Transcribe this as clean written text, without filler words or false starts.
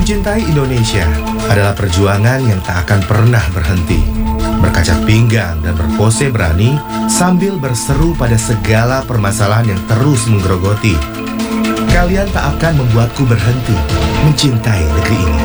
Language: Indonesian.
Mencintai Indonesia adalah perjuangan yang tak akan pernah berhenti. Berkaca pinggang dan berpose berani sambil berseru pada segala permasalahan yang terus menggerogoti. Kalian tak akan membuatku berhenti mencintai negeri ini.